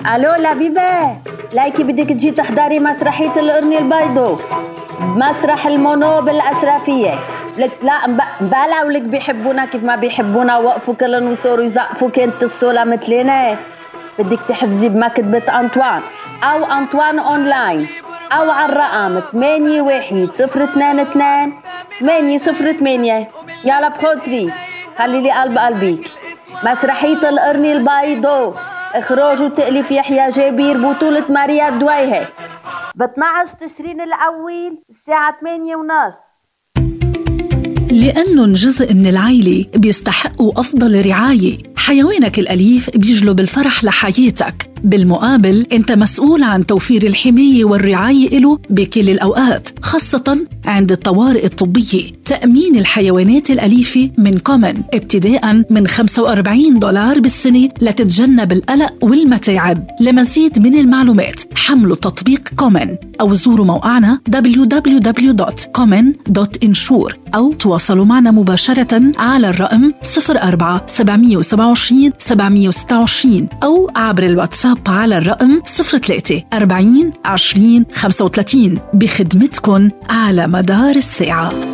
الو لبيبة، لايكي بدك تجي تحضري مسرحية القرن البيضو بمسرح المونو بالأشرفية. لك لا مبالا ولك بيحبونا كيف ما بيحبونا، وقفوا كلن وصوروا يزقفوا كنت الصولة مثلنا. بدك تحجزي بمكتبة أنطوان أو أنطوان أونلاين أو على الرقم 8102 808. يلا بخاطري خلي لي قلب قلبيك. مسرحية القرن البيضو، إخراج وتأليف يحيى جابير، بطولة ماريا الدويهة، ب 12 تشرين الأول الساعة 8:30. لأنهم جزء من العائلة بيستحقوا أفضل رعاية. حيوانك الأليف بيجلب الفرح لحياتك، بالمقابل أنت مسؤول عن توفير الحماية والرعاية له بكل الأوقات، خاصة عند الطوارئ الطبية. تأمين الحيوانات الأليفة من كومن ابتداء من $45 بالسنة لتتجنب القلق والمتاعب. لمزيد من المعلومات حملوا تطبيق كومن أو زوروا موقعنا www.common.insure أو تواصلوا معنا مباشرة على الرقم 04-727 726 أو عبر الواتساب على الرقم 03 40 20 35. بخدمتكن على مدار الساعة.